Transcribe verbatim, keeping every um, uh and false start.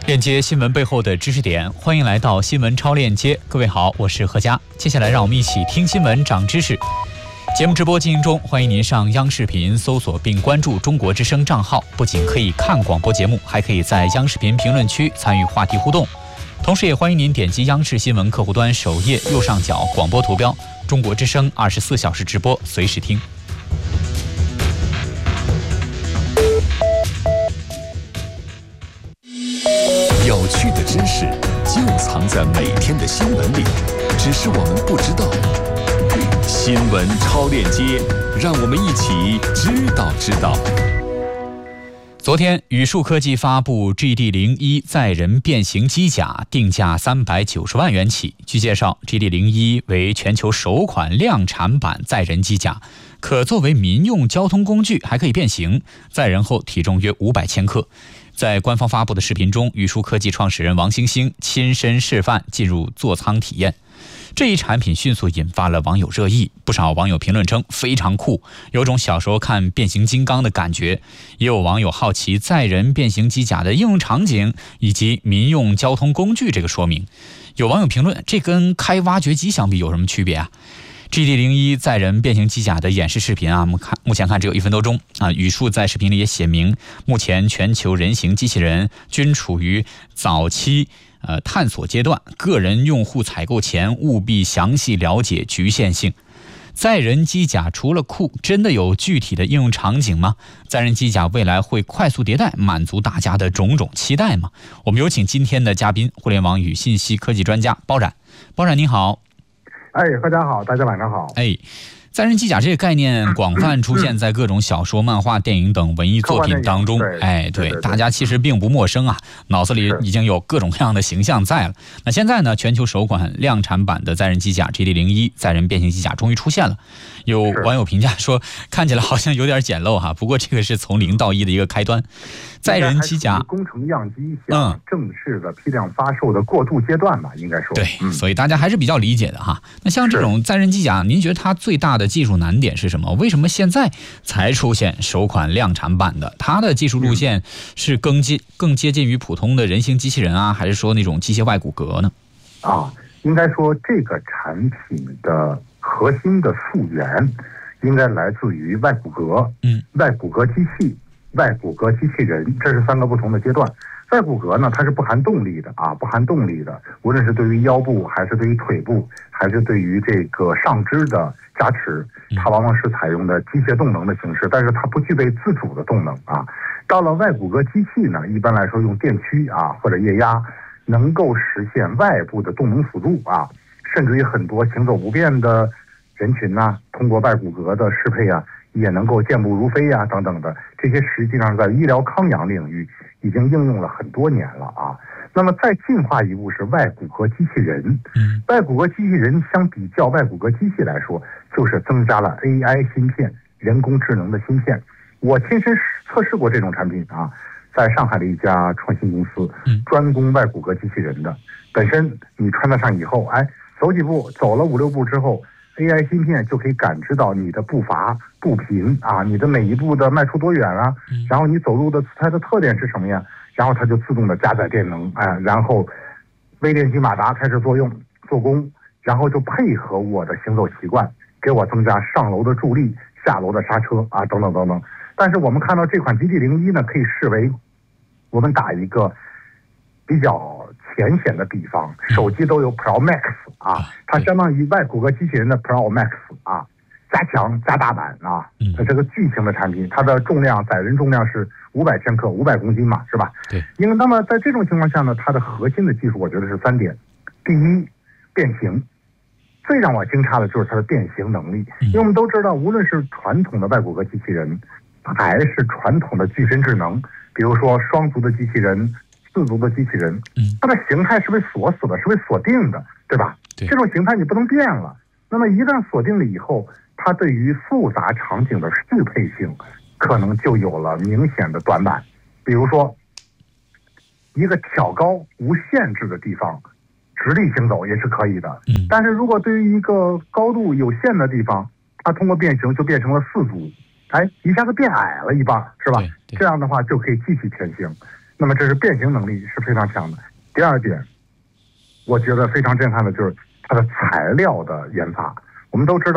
链接新闻背后的知识点，欢迎来到新闻超链接。各位好，我是何佳。接下来让我们一起听新闻长知识。节目直播进行中，欢迎您上央视频搜索并关注中国之声账号，不仅可以看广播节目，还可以在央视频评论区参与话题互动。同时也欢迎您点击央视新闻客户端首页右上角广播图标，中国之声二十四小时直播，随时听。 有趣的知识就藏在每天的新闻里，只是我们不知道。新闻超链接，让我们一起知道知道。 昨天，宇树科技发布 G D 零一 载人变形机甲，定价三百九十万元起。据介绍 ，G D 零一 为全球首款量产版载人机甲，可作为民用交通工具，还可以变形，载人后体重约五百千克。在官方发布的视频中，宇树科技创始人王星星亲身示范进入座舱体验。这一产品迅速引发了网友热议，不少网友评论称非常酷，有种小时候看变形金刚的感觉。也有网友好奇载人变形机甲的应用场景以及民用交通工具这个说明。有网友评论，这跟开挖掘机相比有什么区别啊？G D 零一 载人变形机甲的演示视频啊，目看目前看只有一分多钟啊。宇树在视频里也写明，目前全球人形机器人均处于早期呃探索阶段，个人用户采购前务必详细了解局限性。载人机甲除了酷，真的有具体的应用场景吗？载人机甲未来会快速迭代，满足大家的种种期待吗？我们有请今天的嘉宾，互联网与信息科技专家包冉。包冉您好。 哎，大家好，大家晚上好。 哎，载人机甲这个概念广泛出现在各种小说、漫画、电影等文艺作品当中。哎，对，大家其实并不陌生啊，脑子里已经有各种各样的形象在了。那现在呢，全球首款量产版的载人机甲 G D 零一 载人变形机甲终于出现了。有网友评价说，看起来好像有点简陋哈，不过这个是从零到一的一个开端。载人机甲工程样机向正式的批量发售的过渡阶段吧，应该说。 对，嗯、所以大家还是比较理解的哈。那像这种载人机甲，您觉得它最大的技术难点是什么？为什么现在才出现首款量产版的？它的技术路线是更接更接近于普通的人形机器人啊，还是说那种机械外骨骼呢？ 啊，应该说这个产品的核心的溯源应该来自于外骨骼，嗯，外骨骼机器。外骨骼机器人，这是三个不同的阶段。外骨骼呢，它是不含动力的啊，不含动力的，无论是对于腰部，还是对于腿部，还是对于这个上肢的加持，它往往是采用的机械动能的形式，但是它不具备自主的动能啊。到了外骨骼机器呢，一般来说用电驱啊或者液压，能够实现外部的动能辅助啊，甚至于很多行走不便的人群呐、啊，通过外骨骼的适配啊。也能够健步如飞呀、啊，等等的，这些实际上在医疗康养领域已经应用了很多年了啊。那么再进化一步是外骨骼机器人，嗯，外骨骼机器人相比较外骨骼机器来说，就是增加了 A I 芯片，人工智能的芯片。我亲身测试过这种产品啊，在上海的一家创新公司，专攻外骨骼机器人的。本身你穿得上以后，哎，走几步，走了五六步之后。A I 芯片就可以感知到你的步伐、步频啊，你的每一步的迈出多远啊，然后你走路的姿态的特点是什么呀？然后它就自动的加载电能，哎，然后微电机马达开始作用做工，然后就配合我的行走习惯，给我增加上楼的助力、下楼的刹车啊，等等等等。但是我们看到这款 G D 零一呢，可以视为我们打一个比较浅显的比方，手机都有 Pro Max 啊，它相当于外骨骼机器人的 Pro Max 啊，加强加大版啊，它这个巨型的产品，它的重量载人重量是五百千克，五百公斤嘛，是吧？对。因为那么在这种情况下呢，它的核心的技术我觉得是三点：第一，变形。最让我惊诧的就是它的变形能力，因为我们都知道，无论是传统的外骨骼机器人，还是传统的具身智能，比如说双足的机器人。四足的机器人，它的形态是被锁死的，是被锁定的，对吧？对，这种形态你不能变了。那么一旦锁定了以后，它对于复杂场景的适配性，可能就有了明显的短板。比如说，一个挑高无限制的地方，直立行走也是可以的。嗯，但是如果对于一个高度有限的地方，它通过变形就变成了四足，哎，一下子变矮了一半，是吧？这样的话就可以继续偏行。 那么这是变形能力是非常强的。第二点，我觉得非常震撼的就是它的材料的研发。我们都知道。